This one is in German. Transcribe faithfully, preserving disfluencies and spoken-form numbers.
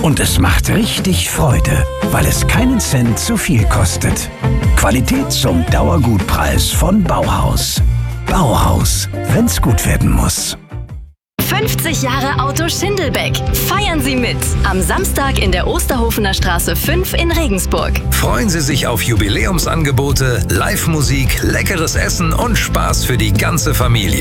Und es macht richtig Freude, weil es keinen Cent zu viel kostet. Qualität zum Dauergutpreis von Bauhaus. Bauhaus, wenn's gut werden muss. fünfzig Jahre Auto Schindelbeck. Feiern Sie mit. Am Samstag in der Osterhofener Straße fünf in Regensburg. Freuen Sie sich auf Jubiläumsangebote, Live-Musik, leckeres Essen und Spaß für die ganze Familie.